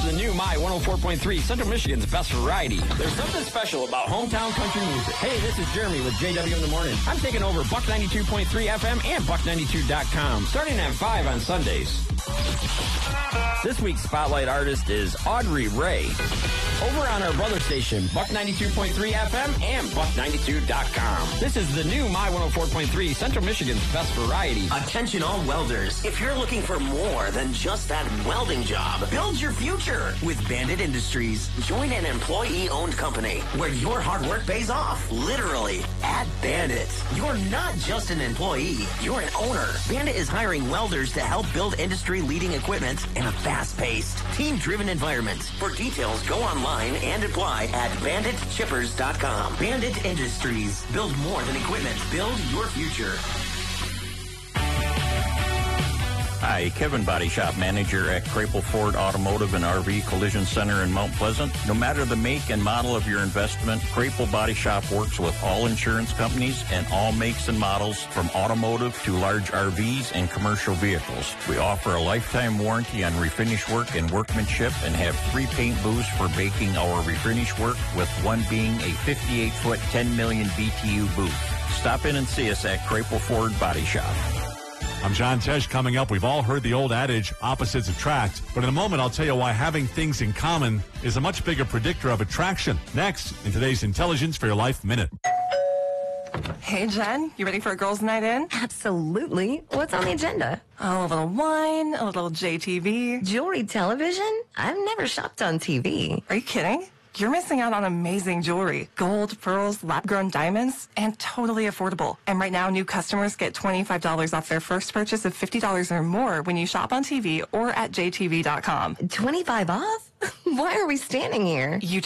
The new My 104.3, Central Michigan's best variety. There's something special about hometown country music. Hey, this is Jeremy with JW in the Morning. I'm taking over Buck 92.3 FM and Buck92.com, starting at 5 on Sundays. This week's Spotlight artist is Audrey Ray. Over on our brother station, Buck 92.3 FM and Buck92.com. This is the new My 104.3, Central Michigan's best variety. Attention all welders. If you're looking for more than just that welding job, build your future with Bandit Industries. Join an employee-owned company where your hard work pays off. Literally, at Bandit. You're not just an employee, you're an owner. Bandit is hiring welders to help build industry-leading equipment in a fast-paced, team-driven environment. For details, go online and apply at banditchippers.com. Bandit Industries. Build more than equipment. Build your future. Hi, Kevin Body Shop Manager at Crapel Ford Automotive and RV Collision Center in Mount Pleasant. No matter the make and model of your investment, Crapel Body Shop works with all insurance companies and all makes and models from automotive to large RVs and commercial vehicles. We offer a lifetime warranty on refinish work and workmanship and have 3 paint booths for baking our refinish work, with one being a 58-foot, 10 million BTU booth. Stop in and see us at Crapel Ford Body Shop. I'm John Tesh. Coming up, we've all heard the old adage, opposites attract. But in a moment, I'll tell you why having things in common is a much bigger predictor of attraction. Next, in today's Intelligence for Your Life Minute. Hey, Jen, you ready for a girls' night in? Absolutely. What's on the agenda? Oh, a little wine, a little JTV. Jewelry television? I've never shopped on TV. Are you kidding? You're missing out on amazing jewelry. Gold, pearls, lab-grown diamonds, and totally affordable. And right now, new customers get $25 off their first purchase of $50 or more when you shop on TV or at jtv.com. 25 off? Why are we standing here? You